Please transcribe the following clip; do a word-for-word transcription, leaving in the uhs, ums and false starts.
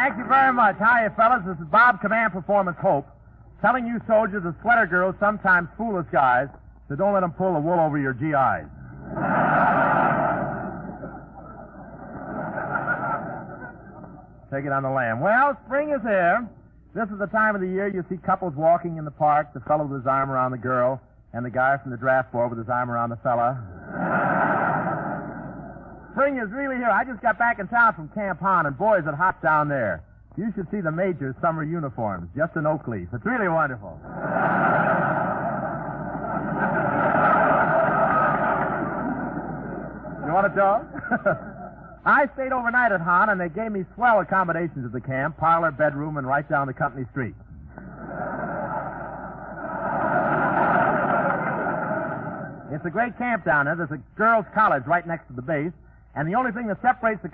Thank you very much. Hiya, fellas. This is Bob Command Performance Hope, telling you soldiers that sweater girls sometimes fool us guys, so don't let them pull the wool over your G Is. Take it on the lam. Well, spring is here. This is the time of the year you see couples walking in the park, the fellow with his arm around the girl, and the guy from the draft board with his arm around the fella. Spring is really here. I just got back in town from Camp Hahn, and boy, is it hot down there. You should see the major's summer uniforms, just an oak leaf. It's really wonderful. You want to talk? I stayed overnight at Hahn, and they gave me swell accommodations at the camp, parlor, bedroom, and right down the company street. It's a great camp down there. There's a girls' college right next to the base, and the only thing that separates the